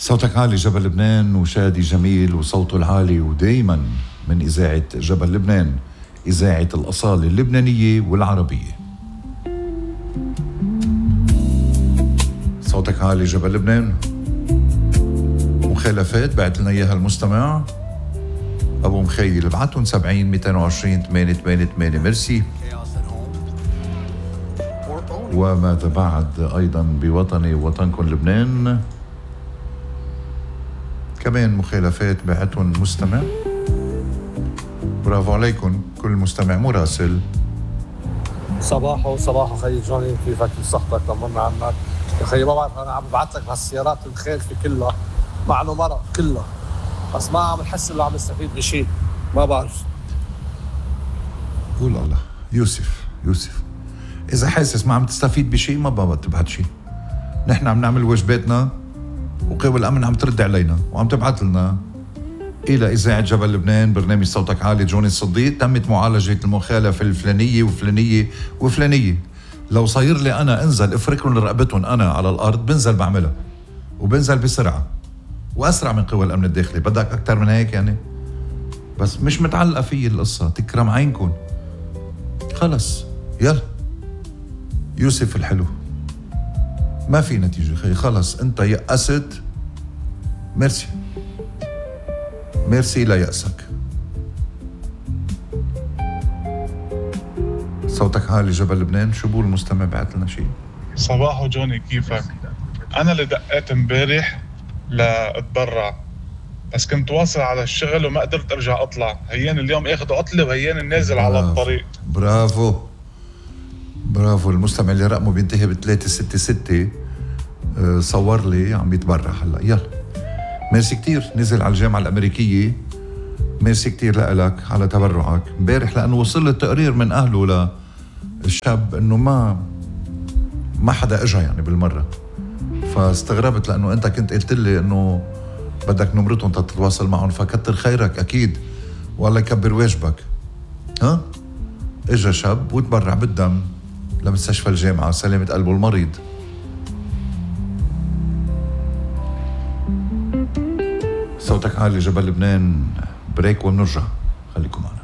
صوتك عالي جبل لبنان وشادي جميل وصوته العالي ودايما من إذاعة جبل لبنان، إذاعة الأصالة اللبنانية والعربية. صوتك عالي جبل لبنان. مخالفات بعت لنا إياها المستمع أبو مخيل، ابعتهم 70 220 888. ميرسي. وماذا بعد أيضا بوطني ووطنكم لبنان؟ كمان مخالفات بعتهم مستمع. برافو عليكم كل مستمع مراسل. صباحو خي جوني، كيفك وصحتك؟ طمنا عنك يا خي. ما بعرف، انا عم ببعث لك بهالسيارات المخالفه كلها مع نمرة كلها، بس ما عم نحس انه عم نستفيد بشيء. ما بعرف. قول الله. يوسف إذا حاسس ما عم تستفيد بشيء ما بتبعت شيء. نحن عم نعمل واجباتنا وقوى الأمن عم ترد علينا وعم تبعت لنا إلى إذاعة جبل لبنان برنامج صوتك عالي جوني الصديق. تمت معالجة المخالفة الفلانية وفلانية. لو صاير لي أنا انزل افركهم رقبتهم أنا على الأرض بنزل بعملها، وبنزل بسرعة وأسرع من قوى الأمن الداخلي. بدك أكتر من هيك يعني؟ بس مش متعلقة في القصة، تكرم عينكم خلص. يلا يوسف الحلو، ما في نتيجة خي، خلص انت يأست. ميرسي لا يأسك. صوتك عالي جبل لبنان. شو بقول المستمع بعت لنا شيء؟ صباحو جوني، كيفك؟ انا اللي دقيت امبارح لاتبرع، بس كنت واصل على الشغل وما قدرت ارجع اطلع. هيان اليوم اخذوا عطلة وهيان نازل على الطريق. برافو المستمع اللي رقمه بينتهي ب366 صور لي عم يتبرع هلا. يلا ميرسي كتير. نزل على الجامعة الأمريكية. ميرسي كتير لك على تبرعك امبارح، لأنه وصل لي تقرير من أهله للشاب إنه ما حدا إجا يعني بالمرة. فاستغربت لأنه أنت كنت قلت لي إنه بدك نمرتهم تتواصل معهم، فكتر خيرك أكيد والله يكبر واجبك. ها إجا شاب وتبرع بالدم لمستشفى الجامعة سلامة قلبه المريض. صوتك عالي جبل لبنان. بريك وبنرجع، خليكم معنا.